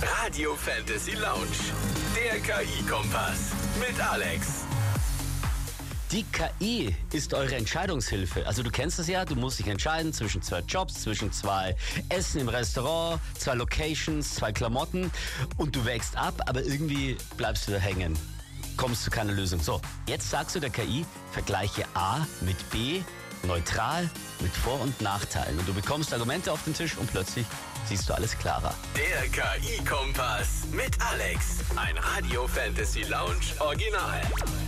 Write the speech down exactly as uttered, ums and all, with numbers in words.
Radio Fantasy Lounge. Der K I-Kompass mit Alex. Die K I ist eure Entscheidungshilfe. Also du kennst das ja, du musst dich entscheiden zwischen zwei Jobs, zwischen zwei Essen im Restaurant, zwei Locations, zwei Klamotten und du wägst ab, aber irgendwie bleibst du da hängen. Kommst zu keiner Lösung. So, jetzt sagst du der K I, vergleiche A mit B, neutral, mit Vor- und Nachteilen. Und du bekommst Argumente auf den Tisch und plötzlich siehst du alles klarer. Der K I-Kompass mit Alex. Ein Radio Fantasy Lounge Original.